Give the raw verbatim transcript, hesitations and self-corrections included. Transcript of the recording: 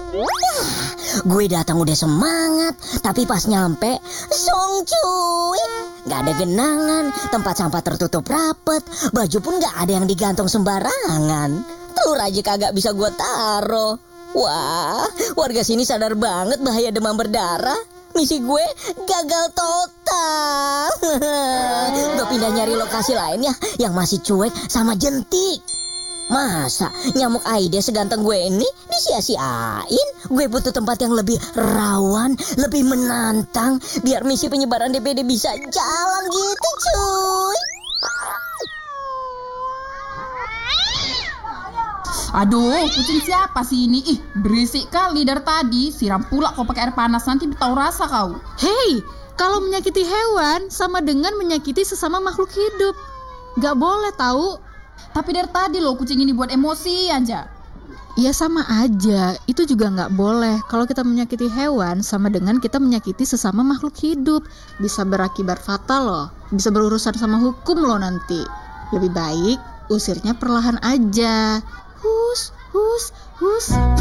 Gue datang udah semangat, tapi pas nyampe, song cuy. Gak ada genangan, tempat sampah tertutup rapet, baju pun gak ada yang digantung sembarangan. Telur aja kagak bisa gue taro. Wah, warga sini sadar banget bahaya demam berdarah. Misi gue gagal total. Gue pindah nyari lokasi lain ya, yang masih cuek sama jentik. Masa nyamuk Aedes seganteng gue ini disia-siain? Gue butuh tempat yang lebih rawan, lebih menantang, biar misi penyebaran D P D bisa jalan gitu cuy. Aduh, kucing siapa sih ini? Ih, berisik kali dari tadi. Siram pula kau pakai air panas, nanti tahu rasa kau. Hei, kalau menyakiti hewan sama dengan menyakiti sesama makhluk hidup. Gak boleh tahu. Tapi dari tadi loh kucing ini buat emosi aja. Ya sama aja, itu juga gak boleh. Kalau kita menyakiti hewan sama dengan kita menyakiti sesama makhluk hidup. Bisa berakibat fatal loh. Bisa berurusan sama hukum loh nanti. Lebih baik usirnya perlahan aja. Hus, hus, hus.